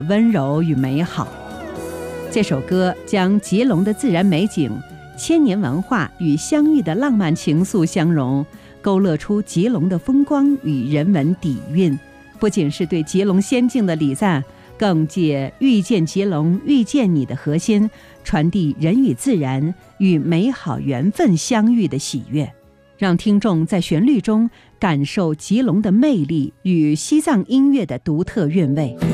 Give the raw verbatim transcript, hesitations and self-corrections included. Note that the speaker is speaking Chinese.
温柔与美好。这首歌将吉隆的自然美景、千年文化与相遇的浪漫情愫相融，勾勒出吉隆的风光与人文底蕴。不仅是对吉隆仙境的礼赞，更借遇见吉隆遇见你的核心，传递人与自然与美好缘分相遇的喜悦，让听众在旋律中感受吉隆的魅力与西藏音乐的独特韵味。